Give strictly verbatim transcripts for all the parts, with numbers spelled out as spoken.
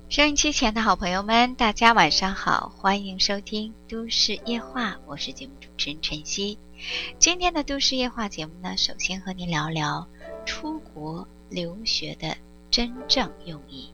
收音机前的好朋友们，大家晚上好，欢迎收听都市夜话，我是节目主持人晨曦。今天的都市夜话节目呢，首先和您聊聊出国留学的真正用意。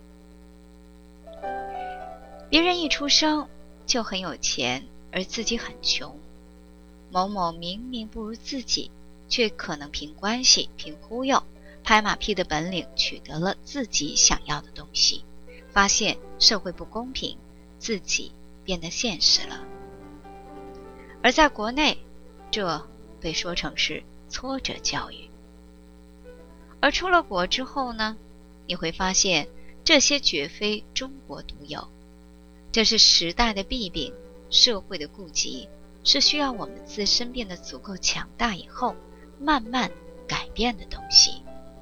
别人一出生就很有钱，而自己很穷，某某明明不如自己，却可能凭关系、凭忽悠、拍马屁的本领取得了自己想要的东西，发现社会不公平，自己变得现实了。而在国内，这被说成是挫折教育。而出了国之后呢，你会发现这些绝非中国独有，这是时代的弊病，社会的痼疾，是需要我们自身变得足够强大以后慢慢改变的东西。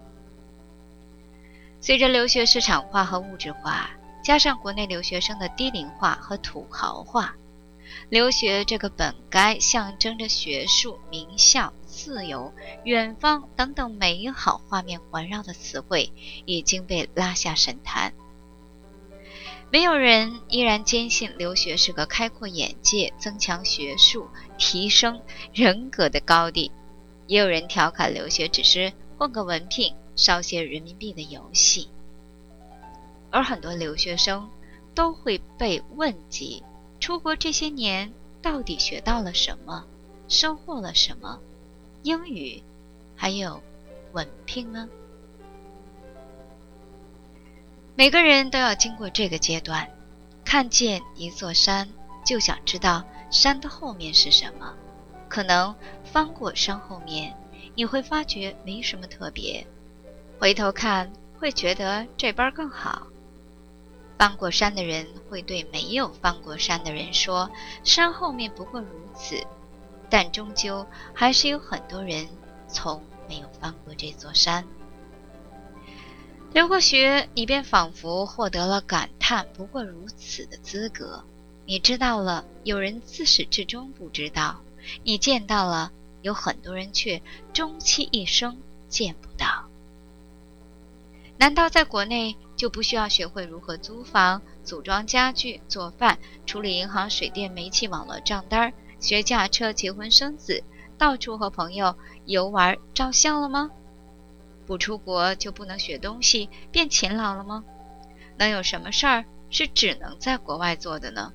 随着留学市场化和物质化，加上国内留学生的低龄化和土豪化，留学这个本该象征着学术、名校、自由、远方等等美好画面环绕的词汇已经被拉下神坛。没有人依然坚信留学是个开阔眼界、增强学术、提升人格的高地，也有人调侃留学只是混个文凭、烧些人民币的游戏。而很多留学生都会被问及出国这些年到底学到了什么，收获了什么，英语还有文凭呢？每个人都要经过这个阶段，看见一座山就想知道山的后面是什么，可能翻过山后面你会发觉没什么特别，回头看会觉得这边更好。翻过山的人会对没有翻过山的人说，山后面不过如此，但终究还是有很多人从没有翻过这座山。留过学，你便仿佛获得了感叹不过如此的资格，你知道了有人自始至终不知道，你见到了有很多人却终其一生见不到。难道在国内就不需要学会如何租房、组装家具、做饭、处理银行、水电、煤气、网络账单、学驾车、结婚生子，到处和朋友游玩照相了吗？不出国就不能学东西、变勤劳了吗？能有什么事儿是只能在国外做的呢？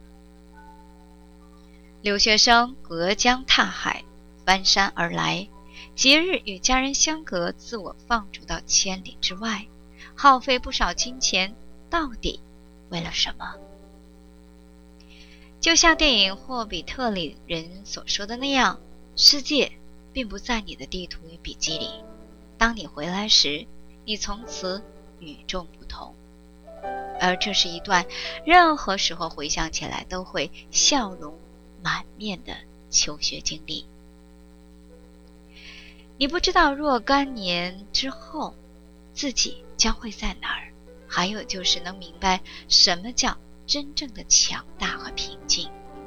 留学生隔江踏海，翻山而来，节日与家人相隔，自我放逐到千里之外，耗费不少金钱，到底为了什么？就像电影《霍比特》里人所说的那样，世界并不在你的地图与笔记里，当你回来时，你从此与众不同。而这是一段任何时候回想起来都会笑容满面的求学经历。你不知道若干年之后自己将会在哪儿，还有就是能明白什么叫真正的强大和平静。